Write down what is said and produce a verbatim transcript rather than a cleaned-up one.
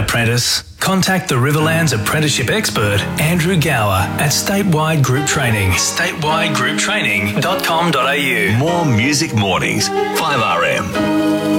apprentice? Contact the Riverlands apprenticeship expert, Andrew Gower, at Statewide Group Training. statewide group training dot com dot a u. More Music Mornings, five R M.